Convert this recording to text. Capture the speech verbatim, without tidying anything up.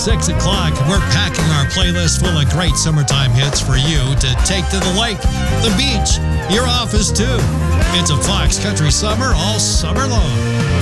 six o'clock, we're packing our playlist full of great summertime hits for you to take to the lake, the beach, your office too. It's a Fox Country Summer all summer long.